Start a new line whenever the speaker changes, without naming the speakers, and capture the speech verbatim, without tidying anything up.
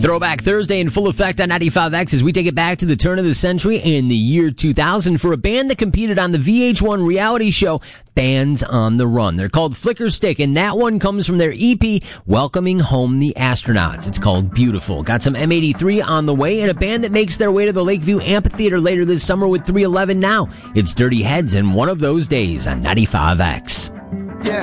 Throwback Thursday in full effect on ninety-five X as we take it back to the turn of the century in the year two thousand for a band that competed on the V H one reality show Bands on the Run. They're called Flicker Stick, and that one comes from their E P, Welcoming Home the Astronauts. It's called Beautiful. Got some M eighty-three on the way, and a band that makes their way to the Lakeview Amphitheater later this summer with three eleven now. It's Dirty Heads and One of Those Days on ninety-five X.